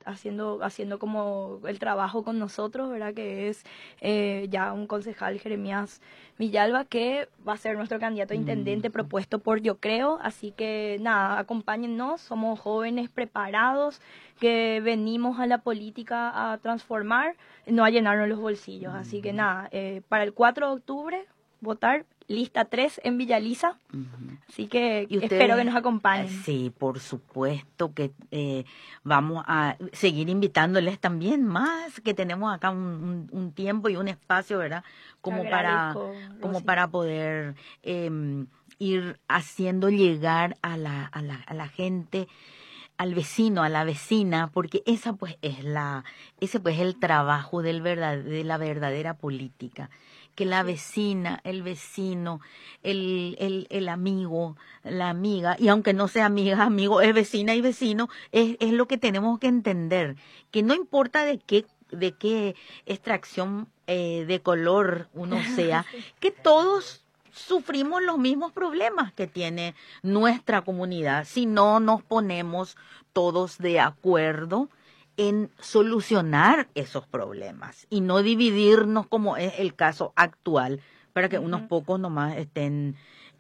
haciendo como el trabajo con nosotros, ¿verdad? Que es ya un concejal, Jeremías Villalba, que va a ser nuestro candidato a intendente propuesto por Yo Creo. Así que nada, acompáñennos, somos jóvenes preparados que venimos a la política a transformar, no a llenarnos los bolsillos. Así que nada, para el 4 de octubre, votar lista 3 en Villaliza. Así que espero que nos acompañen. Sí, por supuesto que vamos a seguir invitándoles también más, que tenemos acá un tiempo y un espacio, ¿verdad? Como para poder ir haciendo llegar a la gente, al vecino, a la vecina, porque ese pues es el trabajo de la verdadera política. Que la vecina, el vecino, el amigo, la amiga, y aunque no sea amiga, amigo, es vecina y vecino, es lo que tenemos que entender, que no importa de qué extracción de color uno sea, que todos sufrimos los mismos problemas que tiene nuestra comunidad si no nos ponemos todos de acuerdo en solucionar esos problemas y no dividirnos como es el caso actual para que unos pocos nomás estén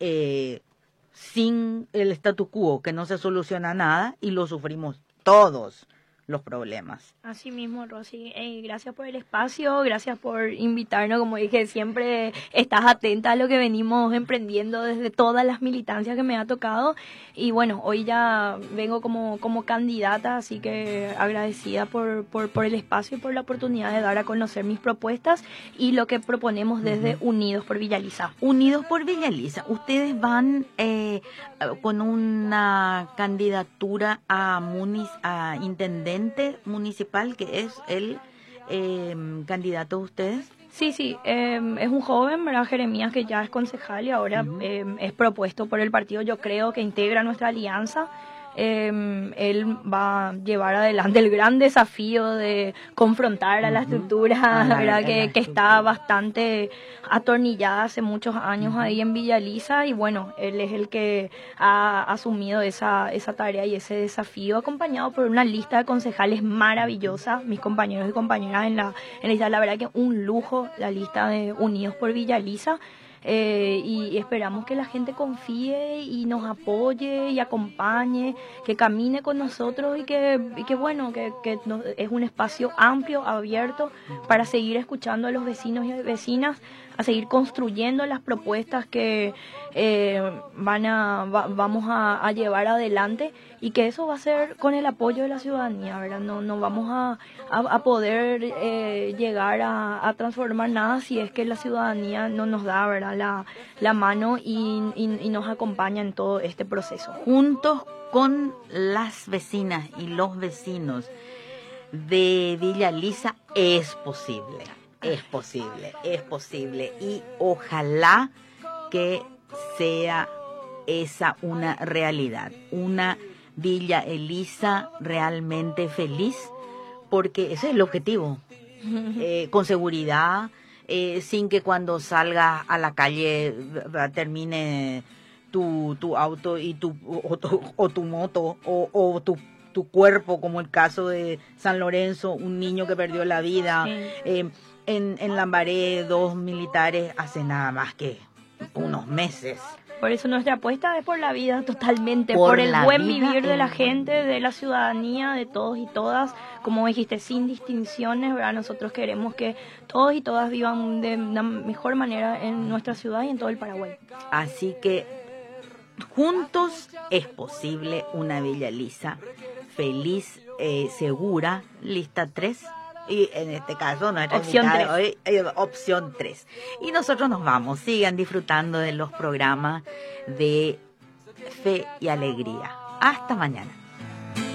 sin el statu quo, que no se soluciona nada y lo sufrimos todos los problemas. Así mismo, Rosy. Gracias por el espacio, gracias por invitarnos. Como dije, siempre estás atenta a lo que venimos emprendiendo desde todas las militancias que me ha tocado. Y bueno, hoy ya vengo como candidata, así que agradecida por el espacio y por la oportunidad de dar a conocer mis propuestas y lo que proponemos desde Unidos por Villaliza. Unidos por Villaliza. Ustedes van con una candidatura a intendente municipal, que es el candidato de ustedes. Sí, es un joven, ¿verdad? Jeremías, que ya es concejal y ahora es propuesto por el partido Yo Creo, que integra nuestra alianza. Él va a llevar adelante el gran desafío de confrontar a la estructura, ¿verdad? Que está bastante atornillada hace muchos años ahí en Villaliza, y bueno, él es el que ha asumido esa tarea y ese desafío, acompañado por una lista de concejales maravillosa, mis compañeros y compañeras en la lista. La verdad que un lujo la lista de Unidos por Villaliza. Y esperamos que la gente confíe y nos apoye y acompañe, que camine con nosotros y que bueno, que es un espacio amplio, abierto, para seguir escuchando a los vecinos y vecinas, a seguir construyendo las propuestas que vamos a llevar adelante, y que eso va a ser con el apoyo de la ciudadanía, ¿verdad? No vamos a poder llegar a transformar nada si es que la ciudadanía no nos da, ¿verdad?, la mano y nos acompaña en todo este proceso. Juntos con las vecinas y los vecinos de Villaliza es posible. Es posible y ojalá que sea esa una realidad, una Villa Elisa realmente feliz, porque ese es el objetivo, con seguridad, sin que cuando salgas a la calle termine tu auto y tu moto o tu cuerpo, como el caso de San Lorenzo, un niño que perdió la vida. En Lambaré, 2 militares hace nada más que unos meses. Por eso nuestra apuesta es por la vida totalmente, por el buen vivir de la gente, de la ciudadanía, de todos y todas, como dijiste, sin distinciones, ¿verdad? Nosotros queremos que todos y todas vivan de una mejor manera en nuestra ciudad y en todo el Paraguay. Así que juntos es posible una Villa Elisa feliz, segura, lista 3. Y en este caso nuestra invitada hoy, opción 3. Y nosotros nos vamos. Sigan disfrutando de los programas de Fe y Alegría. Hasta mañana.